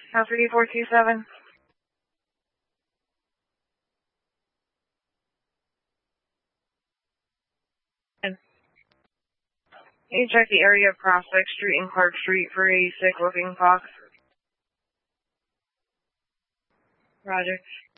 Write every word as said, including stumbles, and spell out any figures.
House three four two seven. Can you check the area of Prospect Street and Clark Street for a sick looking fox? Roger.